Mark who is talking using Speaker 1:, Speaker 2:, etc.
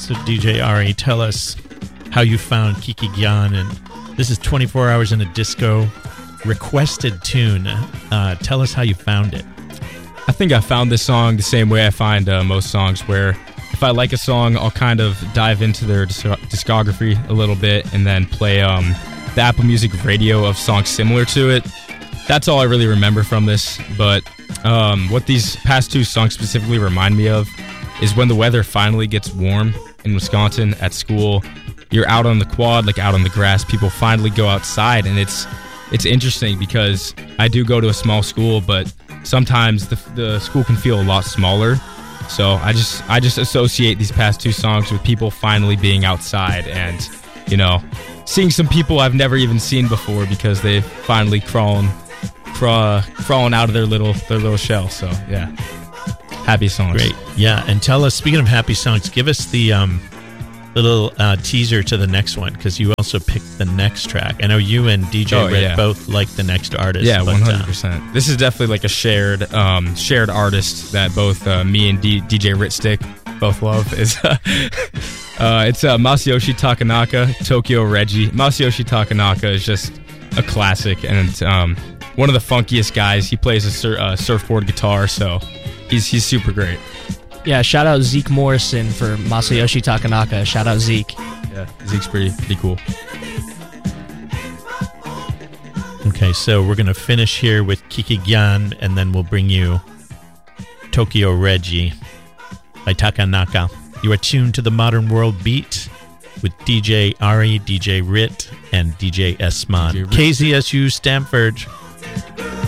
Speaker 1: So DJ Ari, tell us how you found Kiki Gyan, and this is 24 Hours in a Disco requested tune. Tell us how you found it.
Speaker 2: I think I found this song the same way I find most songs, where if I like a song, I'll kind of dive into their discography a little bit and then play the Apple Music radio of songs similar to it. That's all I really remember from this, but what these past two songs specifically remind me of is when the weather finally gets warm in Wisconsin at school. You're out on the quad, like out on the grass. People finally go outside, and it's interesting because I do go to a small school, but sometimes the school can feel a lot smaller. So I just associate these past two songs with people finally being outside and, you know, seeing some people I've never even seen before because they've finally crawling out of their little shell. So yeah, happy songs.
Speaker 1: Great. Yeah, and tell us, speaking of happy songs, give us the little teaser to the next one, because you also picked the next track. I know you and DJ Rit both like the next artist.
Speaker 2: Yeah, 100%. This is definitely like a shared artist that both me and DJ Rit Stick both love. It's Masayoshi Takanaka, Tokyo Reggie. Masayoshi Takanaka is just a classic, and one of the funkiest guys. He plays a surfboard guitar, so he's super great.
Speaker 3: Yeah, shout out Zeke Morrison for Masayoshi Takanaka. Shout out Zeke.
Speaker 2: Yeah, Zeke's pretty cool.
Speaker 1: Okay, so we're going to finish here with Kiki Gyan, and then we'll bring you Tokyo Reggie by Takanaka. You are tuned to the Modern World Beat with DJ Ari, DJ Rit, and DJ Esman. KZSU Stamford.